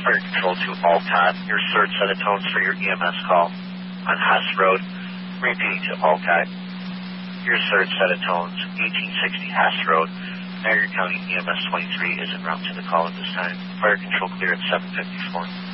Fire Control to Alcott. Your search set of tones for your EMS call on Hess Road. Repeating to Alcott. Your search set of tones, 1860 Hess Road. Marion County EMS 23 is en route to the call at this time. Fire Control clear at 754.